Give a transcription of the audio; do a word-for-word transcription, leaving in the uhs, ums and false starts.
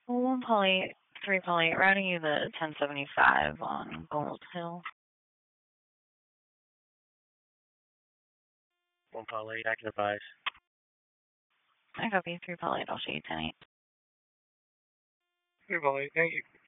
One poly, three poly, routing you the ten seventy-five on Gold Hill. One poly, active advise. I copy, three poly, I'll show you ten eight. Three poly, thank you.